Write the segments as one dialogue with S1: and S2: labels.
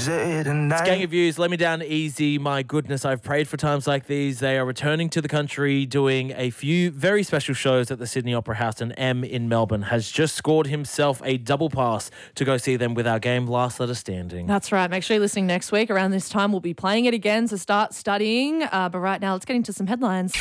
S1: Gang of Views, Let Me Down Easy. My goodness, I've prayed for times like these. They are returning to the country, doing a few very special shows at the Sydney Opera House, and M in Melbourne has just scored himself a double pass to go see them with our game Last Letter Standing.
S2: That's right. Make sure you're listening next week. Around this time, we'll be playing it again, so start studying. But right now, let's get into some headlines.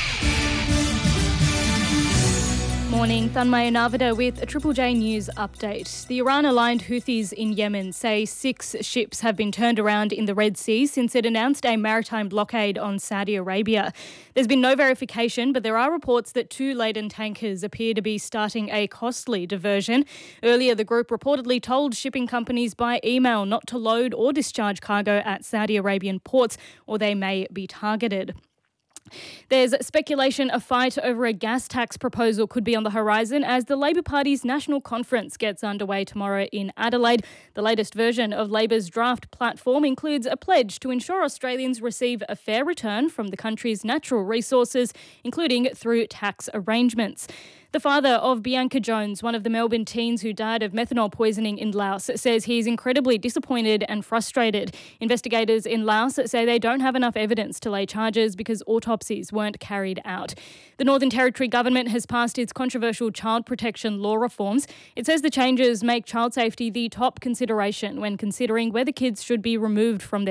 S3: Morning, Thanmaya Navida with a Triple J News update. The Iran-aligned Houthis in Yemen say 6 ships have been turned around in the Red Sea since it announced a maritime blockade on Saudi Arabia. There's been no verification, but there are reports that 2 laden tankers appear to be starting a costly diversion. Earlier, the group reportedly told shipping companies by email not to load or discharge cargo at Saudi Arabian ports, or they may be targeted. There's speculation a fight over a gas tax proposal could be on the horizon as the Labor Party's national conference gets underway tomorrow in Adelaide. The latest version of Labor's draft platform includes a pledge to ensure Australians receive a fair return from the country's natural resources, including through tax arrangements. The father of Bianca Jones, one of the Melbourne teens who died of methanol poisoning in Laos, says he's incredibly disappointed and frustrated. Investigators in Laos say they don't have enough evidence to lay charges because autopsies weren't carried out. The Northern Territory government has passed its controversial child protection law reforms. It says the changes make child safety the top consideration when considering whether kids should be removed from their